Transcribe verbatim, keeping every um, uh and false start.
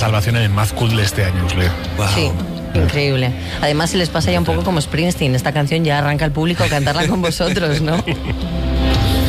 salvación en el Mad Cool de este año, Usle. Wow. Sí. Increíble. Además, se les pasa ya un poco como Springsteen. Esta canción ya arranca el público a cantarla con vosotros, ¿no?